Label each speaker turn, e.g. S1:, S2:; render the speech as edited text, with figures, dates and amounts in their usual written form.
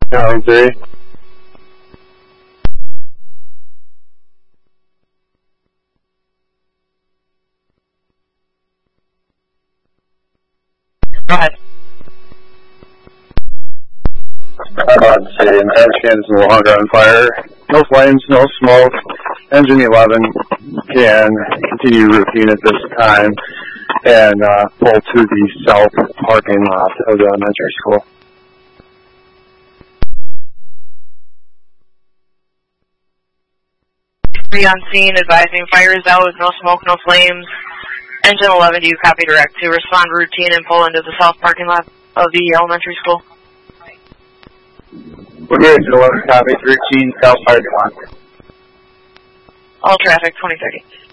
S1: 9-3.
S2: Go ahead.
S1: Engine's no longer on fire. No flames, no smoke. Engine 11 can continue routine at this time and pull to the south parking lot of the elementary school.
S2: Be on scene, advising fire is out with no smoke, no flames. Engine 11, do you copy direct to respond routine and pull into the south parking lot of the elementary school?
S1: We're here to 11 copy 13 south parking lot.
S2: All traffic, 2030.